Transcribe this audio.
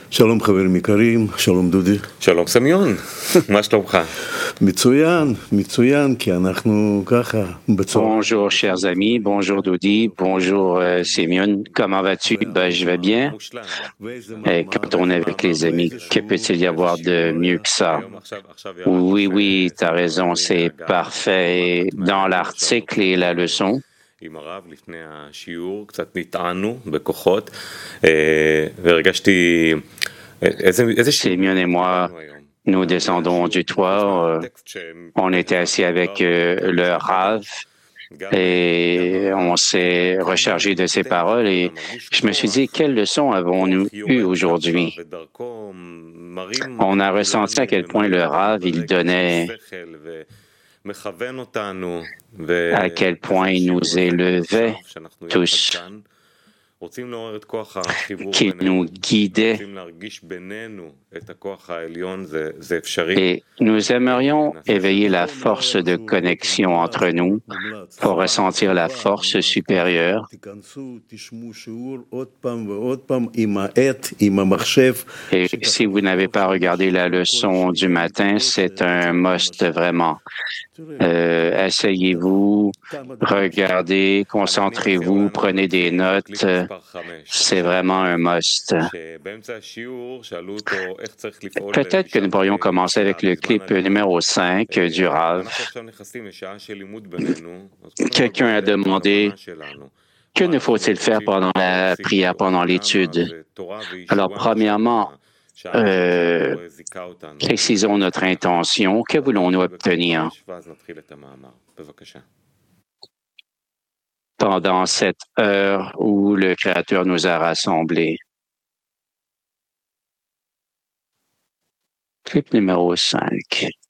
שלום חברים יקרים, שלום דודי. שלום סמיון, מה שלומך? מצוין, מצוין, כי אנחנו ככה בצורה. Bonjour, chers amis. Bonjour, Doudi. Bonjour, Sémione. Comment vas-tu? Ben, je vais bien. Et quand on est avec les amis, que peut-il y avoir de mieux que ça? Oui, oui, tu as raison, c'est parfait. Dans l'article et la leçon, עם הרב לפני השיעור, קצת נטענו בכוחות, והרגשתי איזה Sémione et moi, nous descendons du toit. On était assis avec le Rav et on s'est rechargé de ses paroles et je me suis dit, quelle leçon avons-nous eue aujourd'hui? On a ressenti à quel point le Rav, il donnait, à quel point il nous élevait tous, qu'il nous guidait. Et nous aimerions éveiller la force de connexion entre nous pour ressentir la force supérieure. Et si vous n'avez pas regardé la leçon du matin, c'est un must vraiment. Asseyez-vous, regardez, concentrez-vous, prenez des notes. C'est vraiment un must. Peut-être que nous pourrions commencer avec le clip numéro 5 du Rav. Quelqu'un a demandé que ne faut-il faire pendant la prière, pendant l'étude. Alors, premièrement, précisons notre intention. Que voulons-nous obtenir pendant cette heure où le Créateur nous a rassemblés? Clip numéro 5.